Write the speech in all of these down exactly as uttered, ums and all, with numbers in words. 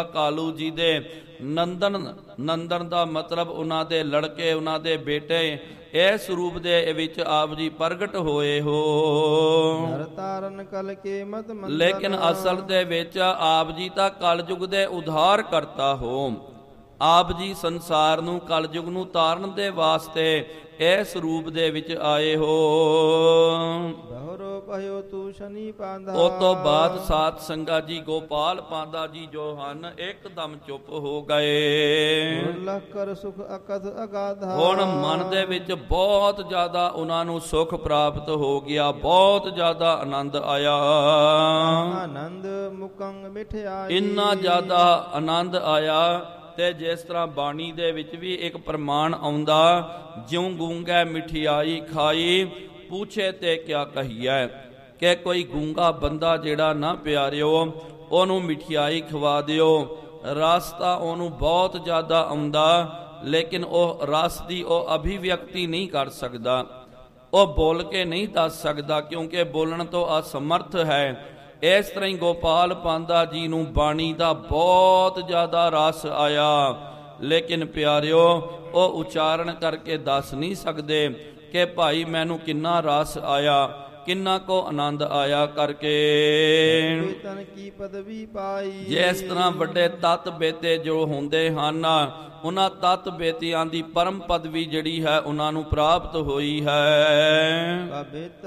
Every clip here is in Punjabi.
ਕਾਲੂ ਜੀ ਦੇ ਨੰਦਨ, ਨੰਦਨ ਦਾ ਮਤਲਬ ਉਹਨਾਂ ਦੇ ਲੜਕੇ, ਉਹਨਾਂ ਦੇ ਬੇਟੇ, ਇਸ ਰੂਪ ਦੇ ਵਿੱਚ ਆਪ ਜੀ ਪ੍ਰਗਟ ਹੋਏ ਹੋ। ਨਰ ਤਾਰਨ ਕਲ ਕੇ ਮਤ ਮੰਦਨ, ਲੇਕਿਨ ਅਸਲ ਦੇ ਵਿੱਚ ਆਪ ਜੀ ਤਾਂ ਕਲਯੁਗ ਦੇ ਉਧਾਰ ਕਰਤਾ ਹੋ। ਆਪ ਜੀ ਸੰਸਾਰ ਨੂੰ, ਕਲਯੁਗ ਨੂੰ ਤਾਰਨ ਦੇ ਵਾਸਤੇ ਇਸ ਰੂਪ ਦੇ ਵਿੱਚ ਆਏ ਹੋ। ਬਹੁਰੋ ਭਇਓ ਤੂੰ ਸ਼ਨੀ ਪਾਂਧਾ, ਉਸ ਤੋਂ ਬਾਅਦ ਸਾਧ ਸੰਗਤ ਜੀ ਗੋਪਾਲ ਪਾਂਧਾ ਜੀ ਜੋ ਹਨ ਇੱਕਦਮ ਚੁੱਪ ਹੋ ਗਏ। ਲਖ ਕਰ ਸੁਖ ਅਕਥ ਅਗਾਧਾ, ਹੁਣ ਮਨ ਦੇ ਵਿੱਚ ਬਹੁਤ ਜ਼ਿਆਦਾ ਉਹਨਾਂ ਨੂੰ ਸੁਖ ਪ੍ਰਾਪਤ ਹੋ ਗਿਆ, ਬਹੁਤ ਜ਼ਿਆਦਾ ਆਨੰਦ ਆਇਆ। ਆਨੰਦ ਮੁਕੰਗ ਮਿਠਿਆਈ, ਇੰਨਾ ਜ਼ਿਆਦਾ ਆਨੰਦ ਆਇਆ ਤੇ ਜਿਸ ਤਰ੍ਹਾਂ ਬਾਣੀ ਦੇ ਵਿੱਚ ਵੀ ਇੱਕ ਪ੍ਰਮਾਣ ਆਉਂਦਾ, ਜਿਉਂ ਗੂੰਗਾ ਮਿਠਿਆਈ ਖਾਈ ਪੁੱਛੇ ਤੇ ਕਿਆ ਕਹੀਐ, ਕਿ ਕੋਈ ਗੂੰਗਾ ਬੰਦਾ ਜਿਹੜਾ ਨਾ ਪਿਆਰਿਓ, ਉਹਨੂੰ ਮਿਠਿਆਈ ਖਵਾ ਦਿਓ। ਰਸ ਤਾਂ ਉਹਨੂੰ ਬਹੁਤ ਜ਼ਿਆਦਾ ਆਉਂਦਾ, ਲੇਕਿਨ ਉਹ ਰਸ ਦੀ ਉਹ ਅਭਿਵਿਅਕਤੀ ਨਹੀਂ ਕਰ ਸਕਦਾ, ਉਹ ਬੋਲ ਕੇ ਨਹੀਂ ਦੱਸ ਸਕਦਾ, ਕਿਉਂਕਿ ਬੋਲਣ ਤੋਂ ਅਸਮਰਥ ਹੈ। ਇਸ ਤਰ੍ਹਾਂ ਹੀ ਗੋਪਾਲ ਪਾਂਧਾ ਜੀ ਨੂੰ ਬਾਣੀ ਦਾ ਬਹੁਤ ਜ਼ਿਆਦਾ ਰਸ ਆਇਆ, ਲੇਕਿਨ ਪਿਆਰਿਓ ਉਹ ਉਚਾਰਨ ਕਰਕੇ ਦੱਸ ਨਹੀਂ ਸਕਦੇ ਕਿ ਭਾਈ ਮੈਨੂੰ ਕਿੰਨਾ ਰਸ ਆਇਆ, ਕਿੰਨਾ ਕੋ ਆਨੰਦ ਆਇਆ ਕਰਕੇ। ਤਨ ਕੀ ਪਦਵੀ ਪਾਈ, ਜਿਸ ਤਰ੍ਹਾਂ ਵੱਡੇ ਤਤ ਬੇਤੇ ਜੋ ਹੁੰਦੇ ਹਨ, ਉਹਨਾਂ ਤਤ ਬੇਤਿਆਂ ਦੀ ਪਰਮ ਪਦਵੀ ਜਿਹੜੀ ਹੈ ਉਹਨਾਂ ਨੂੰ ਪ੍ਰਾਪਤ ਹੋਈ ਹੈ। ਕਬਿਤ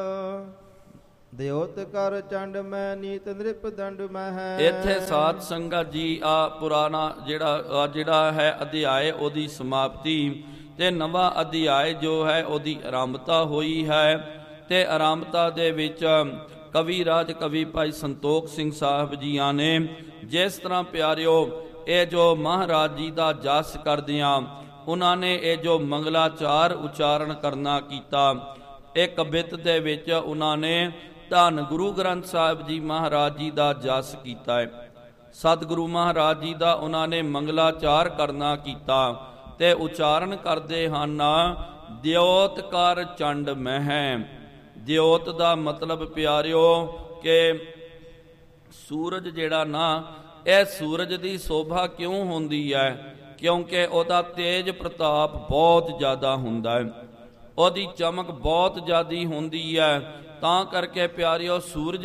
ਦਿਓਤ ਕਰ ਚੰਡ ਮੈਂ ਨੀਤ ਨ੍ਰਿਪ ਦੰਡ ਮੈਂ ਹੈ। ਇੱਥੇ ਸਾਧ ਸੰਗਤ ਜੀ ਆ ਪੁਰਾਣਾ ਜਿਹੜਾ ਆ ਜਿਹੜਾ ਹੈ ਅਧਿਆਏ ਉਹਦੀ ਸਮਾਪਤੀ, ਤੇ ਨਵਾਂ ਅਧਿਆਏ ਜੋ ਹੈ ਉਹਦੀ ਆਰੰਭਤਾ ਹੋਈ ਹੈ। ਤੇ ਆਰੰਭਤਾ ਦੇ ਵਿੱਚ ਕਵੀ ਰਾਜ ਕਵੀ ਭਾਈ ਸੰਤੋਖ ਸਿੰਘ ਸਾਹਿਬ ਜੀਆਂ ਨੇ ਜਿਸ ਤਰ੍ਹਾਂ ਪਿਆਰਿਓ ਇਹ ਜੋ ਮਹਾਰਾਜ ਜੀ ਦਾ ਜਸ ਕਰਦਿਆਂ ਉਹਨਾਂ ਨੇ ਇਹ ਜੋ ਮੰਗਲਾਚਾਰ ਉਚਾਰਨ ਕਰਨਾ ਕੀਤਾ, ਇਹ ਕਬਿਤ ਦੇ ਵਿੱਚ ਉਹਨਾਂ ਨੇ ਧੰਨ ਗੁਰੂ ਗ੍ਰੰਥ ਸਾਹਿਬ ਜੀ ਮਹਾਰਾਜ ਜੀ ਦਾ ਜਸ ਕੀਤਾ ਹੈ। ਸਤਿਗੁਰੂ ਮਹਾਰਾਜ ਜੀ ਦਾ ਉਹਨਾਂ ਨੇ ਮੰਗਲਾਚਾਰ ਕਰਨਾ ਕੀਤਾ ਤੇ ਉਚਾਰਨ ਕਰਦੇ ਹਨ, ਦਿਓਤ ਕਰ ਚੰਡ ਮਹਿ। ਦਿਓਤ ਦਾ ਮਤਲਬ ਪਿਆਰਿਓ ਕਿ ਸੂਰਜ ਜਿਹੜਾ ਨਾ, ਇਹ ਸੂਰਜ ਦੀ ਸ਼ੋਭਾ ਕਿਉਂ ਹੁੰਦੀ ਹੈ? ਕਿਉਂਕਿ ਉਹਦਾ ਤੇਜ ਪ੍ਰਤਾਪ ਬਹੁਤ ਜ਼ਿਆਦਾ ਹੁੰਦਾ ਹੈ, ਉਹਦੀ ਚਮਕ ਬਹੁਤ ਜ਼ਿਆਦੀ ਹੁੰਦੀ ਹੈ। ਤਾਂ ਕਰਕੇ ਪਿਆਰਿਓ ਸੂਰਜ